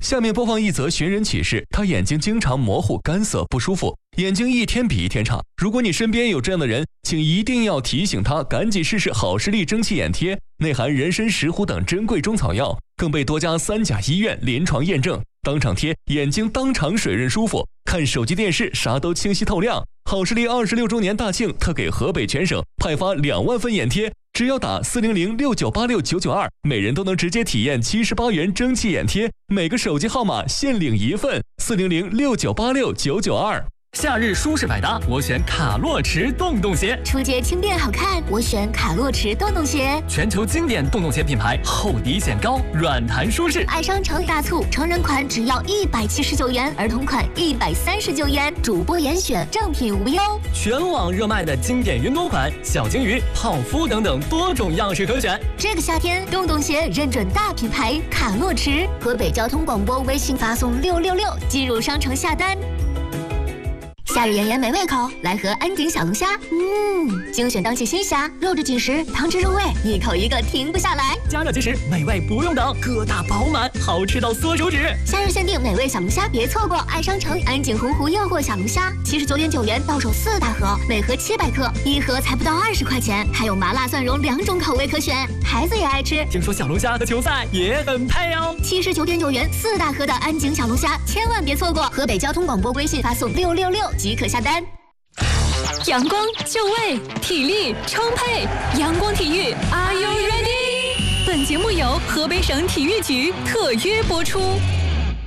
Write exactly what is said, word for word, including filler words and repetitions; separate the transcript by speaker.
Speaker 1: 下面播放一则寻人启事，他眼睛经常模糊、干涩、不舒服，眼睛一天比一天差。如果你身边有这样的人，请一定要提醒他赶紧试试好视力蒸汽眼贴，内含人参、石斛等珍贵中草药，更被多家三甲医院临床验证。当场贴，眼睛当场水润舒服，看手机电视啥都清晰透亮。好视力二十六周年大庆特给河北全省派发两万份眼贴，只要打四零零六九八六九九二，每人都能直接体验七十八元蒸汽眼贴，每个手机号码限领一份，四零零六九八六九九二。
Speaker 2: 夏日舒适百搭，我选卡洛驰洞洞鞋。
Speaker 3: 出街轻便好看，我选卡洛驰洞洞鞋。
Speaker 2: 全球经典洞洞鞋品牌，厚底显高，软弹舒适。
Speaker 3: 爱商城大促，成人款只要一百七十九元，儿童款一百三十九元，主播严选，正品无忧。
Speaker 2: 全网热卖的经典云朵款，小金鱼、泡芙等等多种样式可选。
Speaker 3: 这个夏天，洞洞鞋认准大品牌卡洛驰。河北交通广播微信发送六六六，进入商城下单。夏日炎炎没胃口，来盒安井小龙虾。嗯，精选当季新虾，肉质紧实，汤汁入味，一口一个停不下来。
Speaker 2: 加热即食，美味不用等，个大饱满，好吃到缩手指。
Speaker 3: 夏日限定美味小龙虾，别错过！爱商城安井洪湖诱惑小龙虾，七十九点九元到手四大盒，每盒七百克，一盒才不到二十块钱，还有麻辣蒜蓉两种口味可选，孩子也爱吃。
Speaker 2: 听说小龙虾和球赛也很配哦。
Speaker 3: 七十九点九元四大盒的安井小龙虾，千万别错过！河北交通广播微信发送六六六。即可下单。
Speaker 4: 阳光就位，体力充沛，阳光体育 ，Are you ready？ 本节目由河北省体育局特约播出。